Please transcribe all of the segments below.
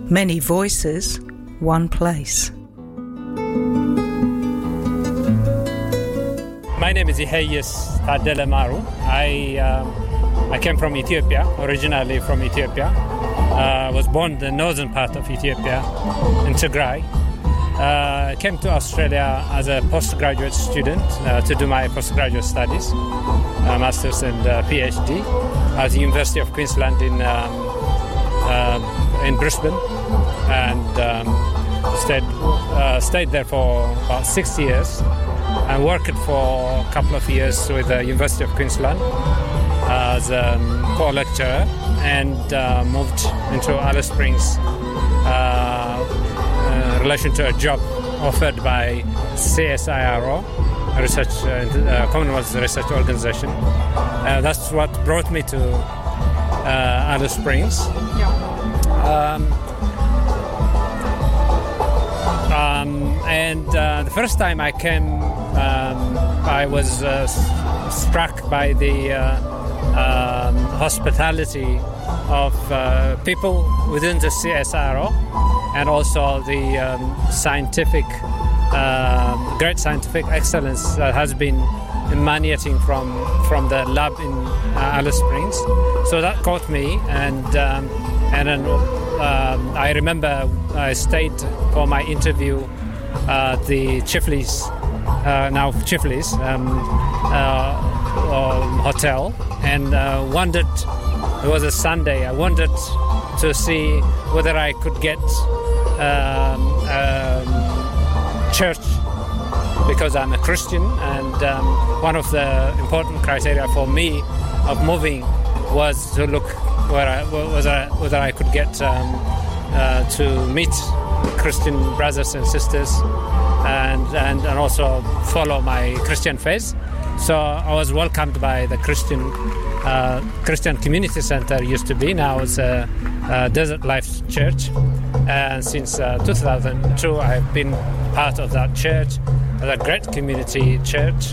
Many voices, one place. My name is Ihayes Tadele Maru. I came from Ethiopia, originally from Ethiopia. I was born in the northern part of Ethiopia, in Tigray. I came to Australia as a postgraduate student to do my postgraduate studies, master's and PhD at the University of Queensland in Brisbane, and stayed there for about 6 years, and worked for a couple of years with the University of Queensland as a co-lecturer, and moved into Alice Springs in relation to a job offered by CSIRO, Commonwealth Research Organization. That's what brought me to Alice Springs. And the first time I came, I was struck by the hospitality of people within the CSIRO, and also the great scientific excellence that has been emanating from the lab in Alice Springs. So that caught me, and then I remember I stayed for my interview at the Chifley's, now Chifley's hotel, and wondered, it was a Sunday, I wanted to see whether I could get church, because I'm a Christian, and one of the important criteria for me of moving was to look whether I could get to meet Christian brothers and sisters, and also follow my Christian faith. So I was welcomed by the Christian Community Center, used to be, now it's a Desert Life Church, and since 2002 I've been part of that church, a great community church,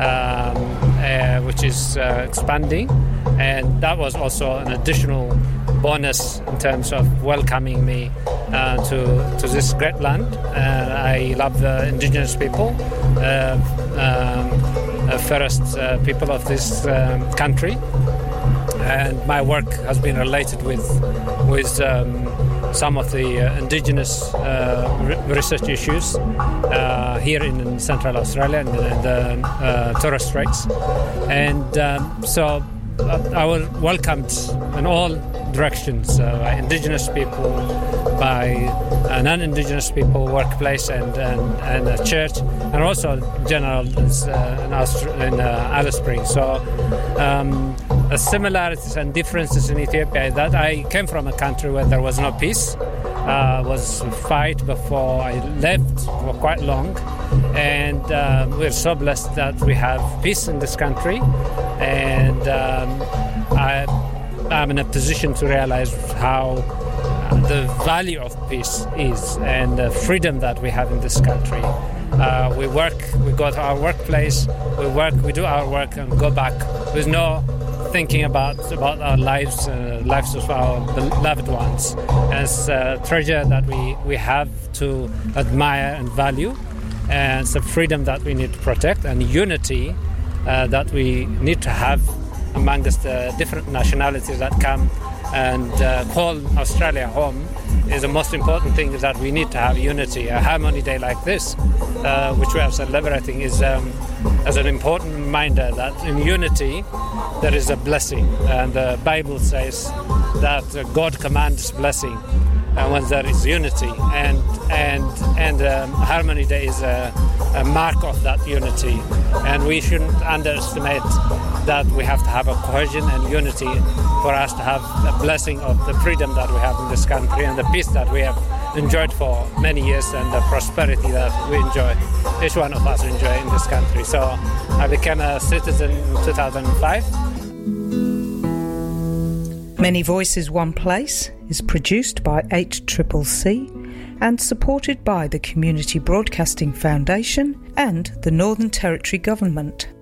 which is expanding, and that was also an additional bonus in terms of welcoming me to this great land. I love the indigenous people, first people of this country, and my work has been related with some of the indigenous research issues here in Central Australia and the Torres Straits, and so I was welcomed in all directions by indigenous people, by non-indigenous people, workplace, and a church, and also general in Alice Springs. So similarities and differences in Ethiopia is that I came from a country where there was no peace, was a fight before I left for quite long, and we're so blessed that we have peace in this country, and I'm in a position to realize how the value of peace is, and the freedom that we have in this country. We work, we go to our workplace, we do our work and go back with no thinking about our lives, lives of our beloved ones. And it's a treasure that we have to admire and value, and it's a freedom that we need to protect, and unity that we need to have amongst the different nationalities that come and call Australia home. Is the most important thing, is that we need to have unity. A Harmony Day like this, which we are celebrating, is as an important reminder that in unity there is a blessing, and the Bible says that God commands blessing when there is unity, and Harmony Day is a mark of that unity, and we shouldn't underestimate that we have to have a cohesion and unity for us to have a blessing of the freedom that we have in this country, and the peace that we have enjoyed for many years, and the prosperity that we enjoy, each one of us enjoy in this country. So I became a citizen in 2005. Many Voices, One Place is produced by HCCC and supported by the Community Broadcasting Foundation and the Northern Territory Government.